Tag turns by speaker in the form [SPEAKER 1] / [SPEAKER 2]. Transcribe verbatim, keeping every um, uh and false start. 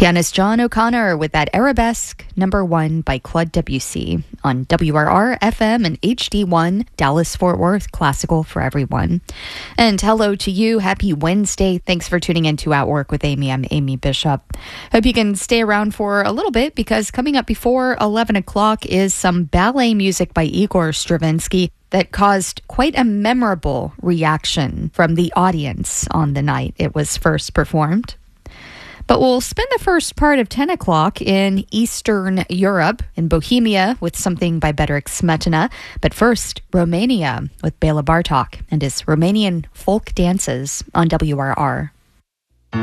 [SPEAKER 1] Pianist John O'Connor with that Arabesque number one by Claude Debussy on W R R F M and H D one, Dallas-Fort Worth, classical for everyone. And hello to you. Happy Wednesday. Thanks for tuning in to At Work with Amy. I'm Amy Bishop. Hope you can stay around for a little bit because coming up before eleven o'clock is some ballet music by Igor Stravinsky that caused quite a memorable reaction from the audience on the night it was first performed. But we'll spend the first part of ten o'clock in Eastern Europe, in Bohemia, with something by Bedřich Smetana. But first, Romania with Bela Bartok and his Romanian folk dances on W R R.